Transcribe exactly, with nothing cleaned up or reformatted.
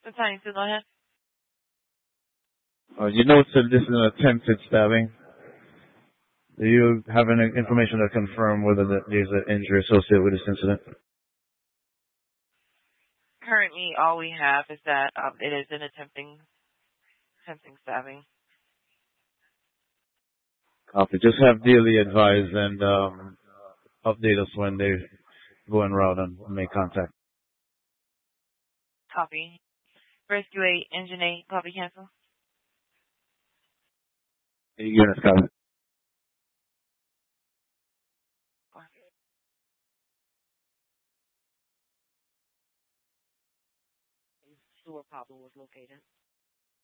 Attorney, so go ahead. Uh, you know, said this is an attempted stabbing. Do you have any information to confirm whether that there's an injury associated with this incident? Currently, all we have is that um, it is an attempting attempting stabbing. Copy. Just have Dealey advise and um, update us when they go en route and make contact. Copy. Rescue eight, Engine eight, copy cancel. Eight units, copy. Sewer problem was located.